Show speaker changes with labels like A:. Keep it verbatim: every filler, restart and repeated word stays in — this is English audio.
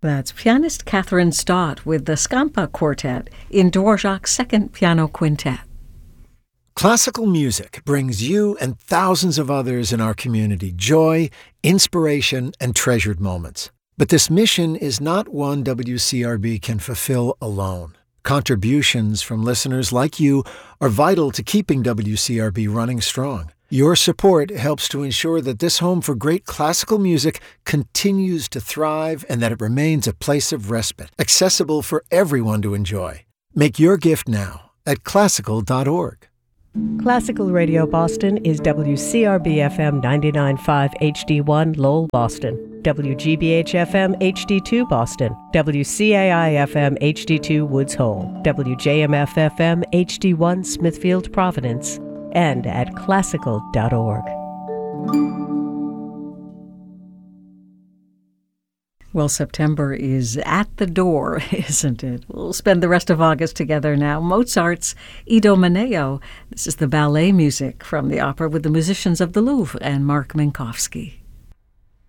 A: That's pianist Catherine Stott with the Scampa Quartet in Dvorak's Second Piano Quintet.
B: Classical music brings you and thousands of others in our community joy, inspiration, and treasured moments. But this mission is not one W C R B can fulfill alone. Contributions from listeners like you are vital to keeping W C R B running strong. Your support helps to ensure that this home for great classical music continues to thrive and that it remains a place of respite, accessible for everyone to enjoy. Make your gift now at classical dot org.
C: Classical Radio Boston is W C R B F M ninety-nine point five H D one Lowell, Boston, W G B H F M H D two Boston, W C A I F M H D two Woods Hole, W J M F F M H D one Smithfield, Providence, and at classical dot org.
A: Well, September is at the door, isn't it? We'll spend the rest of August together now. Mozart's Idomeneo. This is the ballet music from the opera with the musicians of the Louvre and Mark Minkowski.